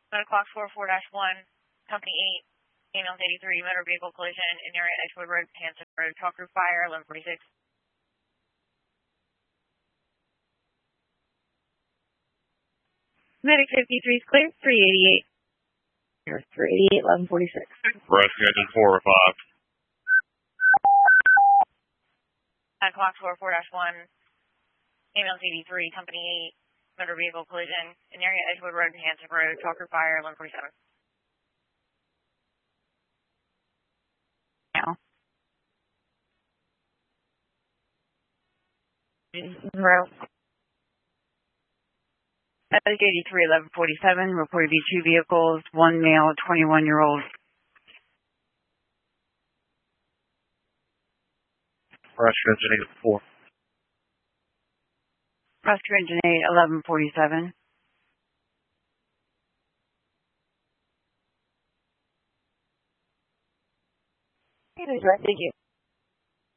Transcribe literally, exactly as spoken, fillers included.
nine o'clock four four dash one, Company eight, ambulance eighty-three, motor vehicle collision in area Edgewood Road, Hanson Road, talk through fire, eleven forty-six. Medic fifty-three is clear, three eighty-eight. Here, three eighty-eight, eleven forty-six. Rescue engine four or five. nine o'clock four four dash one, ambulance eighty-three, Company eight, motor vehicle collision in area Edgewood Road, Hanson Road, talk through fire, eleven forty-seven. Now. Zero. Medic eighty-three, eleven forty-seven, reported to be two vehicles, one male, twenty-one year old. Rescue engine eight four. Rescue engine eight, eleven forty-seven. Thank you.